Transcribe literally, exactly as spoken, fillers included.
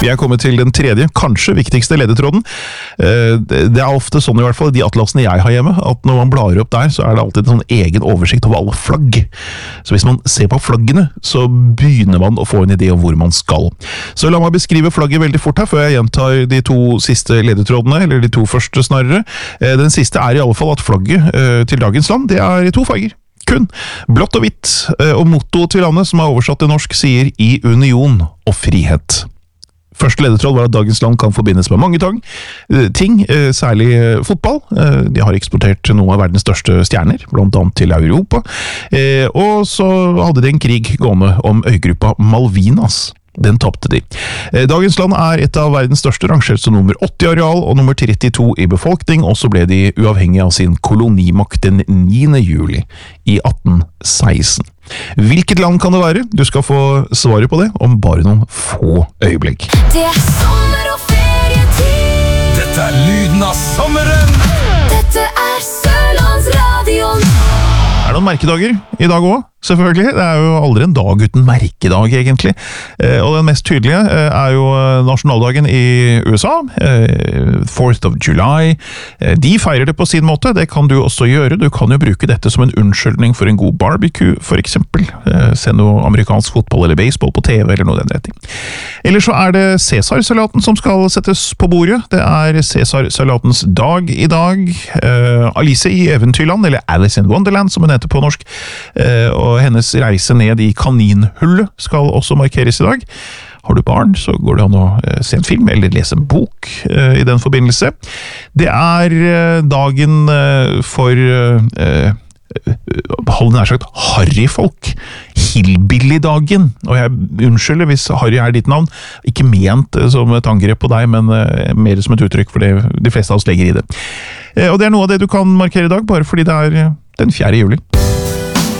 Vi er kommet til den tredje, kanskje viktigste ledetråden. Det er ofte sånn i hvert fall, de atlasene jeg har hjemme, at når man blar opp der, så er det alltid en sånn egen oversikt over alle flagg. Så hvis man ser på flaggene, så begynner man å få en idé om hvor man skal. Så la meg beskrive flagget veldig fort her, før jeg gjentar de to siste ledetrådene, eller de to første snarere. Den siste er i alle fall at flagget til dagens land, det er i to farger. Kun blått og hvitt, og mottoet til landet, som er oversatt til norsk, sier «I union og frihet». Første ledetråd var at dagens land kan forbindes med mange tang, ting, særlig fotball. De har eksportert noen av verdens største stjerner, blant annet til Europa. Og så hadde de en krig gående om øygruppa Malvinas. Den tappte de. Dagens land er et av verdens største, rangert som nummer åtti areal og nummer trettito i befolkning, og så ble de uavhengige av sin kolonimakt den niende juli i atten seksten. Hvilket land kan det være? Du skal få svaret på det om bare noen få øyeblikk. Det er sommer og ferietid. Dette er lyden av sommeren. Dette er Sørlandsradion. Er det noen merkedager i dag også? Selvfølgelig. Det er jo aldri en dag uten merkedag, egentlig. Eh, og den mest tydelige eh, er jo nasjonaldagen i U S A, eh, fourth of July. Eh, de feirer det på sin måte, det kan du også gjøre. Du kan jo bruke dette som en unnskyldning for en god barbecue, for eksempel. Eh, se noe amerikansk fotball eller baseball på T V, eller noe den retning. Eller så er det Cæsar-salaten som skal settes på bordet. Det er Cæsar-salatens dag i dag. Eh, Alice i Eventyrland, eller Alice in Wonderland, som hun heter på norsk, eh, og hennes reise ned i kaninhullet skal også markeres i dag. Har du barn, så går det an å uh, se en film eller lese en bok uh, i den forbindelse. Det er uh, dagen uh, for uh, hold nær sagt harryfolk. Hillbilly-dagen. Og jeg unnskylder hvis Harry er ditt navn. Ikke ment uh, som et angrep på deg, men uh, mer som et uttrykk for det de fleste av oss legger i det. Uh, og det er noe av det du kan markere i dag, bare fordi det er uh, den fjerde juli.